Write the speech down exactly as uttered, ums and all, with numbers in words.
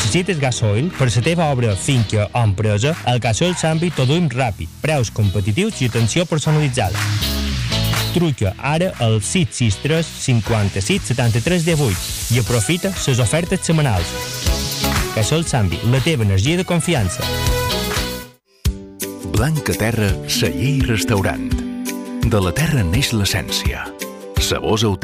Necessites gasoil per la teva obra, finca o empresa? Al Gasoil Sambi t'ho duim ràpid, preus competitius i atenció personalitzada. Truca ara al sis sis tres cinquanta-sis setanta-tres divuit i aprofita les ofertes setmanals. Gasoil Sambi, la teva energia de confiança. Blanca Terra, celler i restaurant. De la terra neix l'essència. Sabors autèntics.